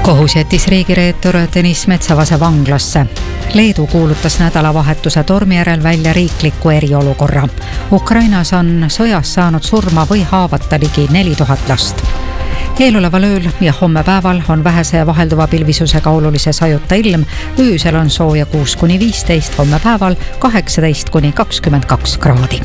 Kohus jättis riigireetur Deniss Metsavase vanglasse. Leedu kuulutas nädalavahetuse tormi järel välja riikliku eriolukorra. Ukrainas on sõjas saanud surma või haavata ligi 4000 last. Eeloleval ööl ja homme päeval on vähese vahelduva pilvisusega olulise sajuta ilm. Öösel on sooja 6–15, homme päeval 18–22 kraadi.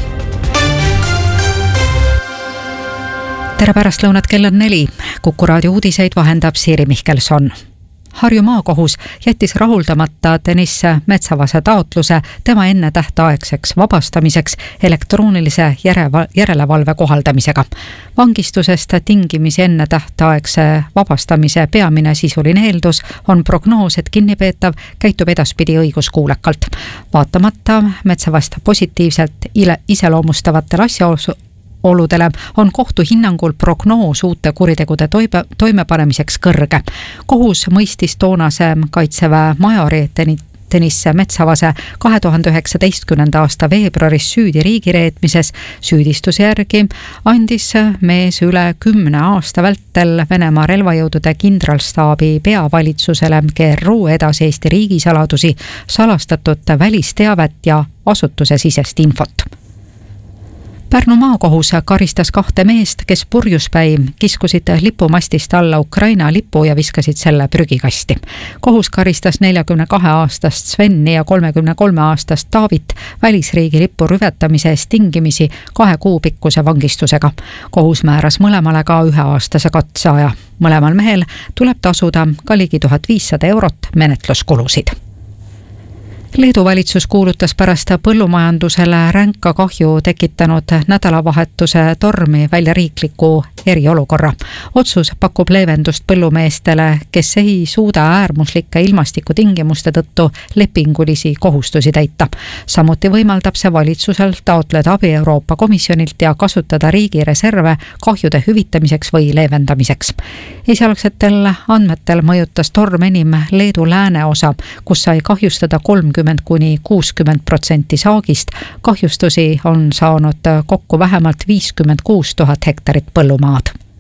Tere pärastlõunat, kell on 4. Kuku raadio uudiseid vahendab Siiri Mihkelson. Harju maakohus jättis rahuldamata Deniss Metsavase taotluse tema enne tähtaegseks vabastamiseks elektroonilise järelevalve kohaldamisega. Vangistusest tingimisi enne tähtaegse vabastamise peamine sisuline eeldus on prognoos, et kinnipeetav käitub edaspidi õiguskuulekalt. Vaatamata Metsavast positiivselt iseloomustavatele asjaoludele on kohtu hinnangul prognoos uute kuritegude toimepanemiseks kõrge. Kohus mõistis toonase kaitseväe majori Deniss Metsavase 2019. aasta veebruaris süüdi riigireetmises. Süüdistuse järgi andis mees üle 10 aasta vältel Venemaa relvajõudude kindralstaabi peavalitsusele GRU edasi Eesti riigisaladusi, salastatud välisteavet ja asutusesisest infot. Pärnu maakohus karistas 2 meest, kes purjuspäi kiskusid lipumastist alla Ukraina lipu ja viskasid selle prügikasti. Kohus karistas 42-aastast Sveni ja 33-aastast Taavit välisriigi lipu rüvetamise eest tingimisi 2 kuu pikkuse vangistusega. Kohus määras mõlemale ka 1-aastase katseaja. Mõlemal mehel tuleb tasuda ka ligi 1500 eurot menetluskulusid. Leedu valitsus kuulutas pärast põllumajandusele ränka kahju tekitanud nädalavahetuse tormi välja riikliku eriolukorra. Otsus pakub leevendust põllumeestele, kes ei suuda äärmuslike ilmastikutingimuste tõttu lepingulisi kohustusi täita. Samuti võimaldab see valitsusel taotleda abi Euroopa Komisjonilt ja kasutada riigi reserve kahjude hüvitamiseks või leevendamiseks. Esialgsetel andmetel mõjutas torm enim Leedu lääneosa, kus sai kahjustada 30–60% saagist. Kahjustusi on saanud kokku vähemalt 56 000 hektarit põllumaad.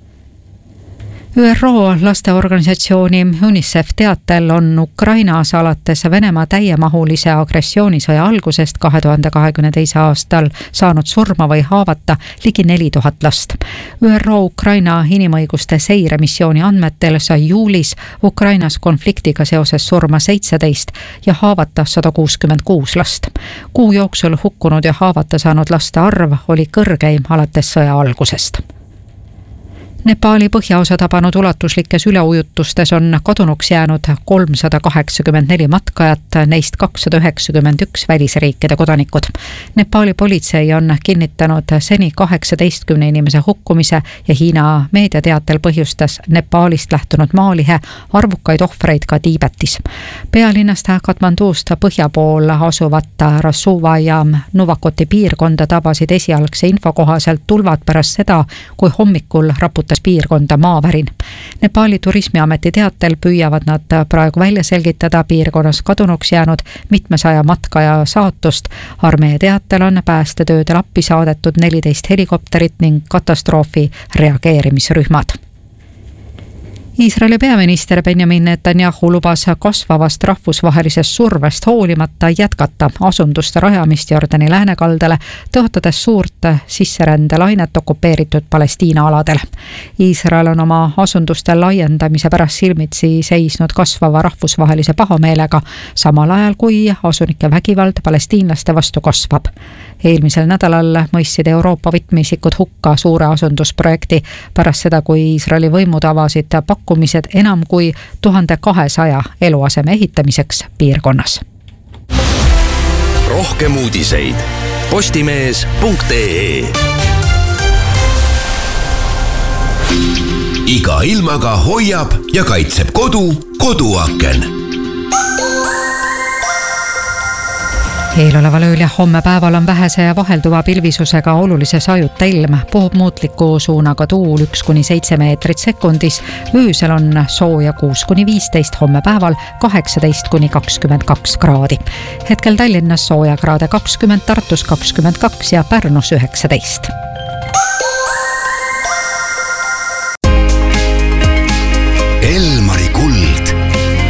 ÜRO lasteorganisatsiooni UNICEF teatel on Ukrainas alates Venemaa täiemahulise agressioonisõja algusest 2022. aastal saanud surma või haavata ligi 4000 last. ÜRO Ukraina inimõiguste seiremissiooni andmetel sai juulis Ukrainas konfliktiga seoses surma 17 ja haavata 166 last. Kuu jooksul hukkunud ja haavata saanud laste arv oli kõrgeim alates sõja algusest. Nepaali põhjaosa tabanud ulatuslikes üleujutustes on kadunuks jäänud 384 matkajat, neist 291 välisriikide kodanikud. Nepaali politsei on kinnitanud seni 18 inimese hukkumise ja Hiina meediateatel põhjustas Nepaalist lähtunud maalihe arvukaid ohvreid ka Tiibetis. Pealinnast Katmandust põhja pool asuvat Rasuva ja Nuvakoti piirkonda tabasid esialgse info kohaselt tulvad pärast seda, kui hommikul raputas piirkonda maavärin. Nepaali turismiameti teatel püüavad nad praegu välja selgitada piirkonnas kadunuks jäänud mitmesaja matkaja saatust. Armee teatel on päästetöödel appi saadetud 14 helikopterit ning katastroofi reageerimisrühmad. Iisraeli peaminister Benjamin Netanyahu lubas kasvavast rahvusvahelisest survest hoolimata jätkata asunduste rajamist Jordani läänekaldale, tõotades suurt sisserändelainet okupeeritud Palestiina aladel. Iisrael on oma asunduste laiendamise pärast silmitsi seisnud kasvava rahvusvahelise pahameelega, samal ajal kui asunike vägivald palestiinlaste vastu kasvab. Eelmisel nädalal mõistsid Euroopa võtmeisikud hukka suure asundusprojekti pärast seda, kui Iisraeli võimud avasid pakkumised enam kui 1200 eluaseme ehitamiseks piirkonnas. Rohkem uudiseid postimees.ee. Iga ilmaga hoiab ja kaitseb koduaken. Eeloleval ööl ja homme päeval on vähese ja vahelduva pilvisusega olulise sajuta ilm, puhub muutliku suunaga tuul 1–7 meetrit sekundis, öösel on sooja 6–15, homme päeval 18–22 kraadi. Hetkel Tallinnas sooja kraade 20, Tartus 22 ja Pärnus 19.